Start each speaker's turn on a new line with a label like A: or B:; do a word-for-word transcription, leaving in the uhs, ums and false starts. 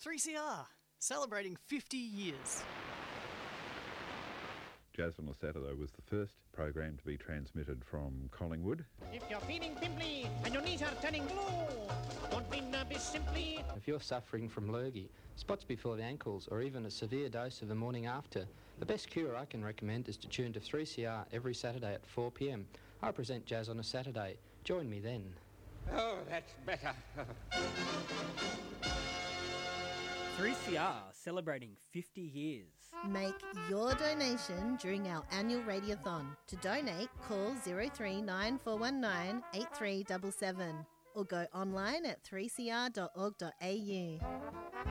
A: three C R, celebrating fifty years.
B: Jazz on a Saturday was the first program to be transmitted from Collingwood.
C: If you're feeling pimply and your knees are turning blue, don't be nervous simply.
D: If you're suffering from lurgy, spots before the ankles, or even a severe dose of the morning after, the best cure I can recommend is to tune to three C R every Saturday at four p m. I present Jazz on a Saturday. Join me then.
C: Oh, that's better.
E: three C R celebrating fifty years.
F: Make your donation during our annual radiothon. To donate, call zero three nine four one nine eight three seven seven or go online at three c r dot org dot a u.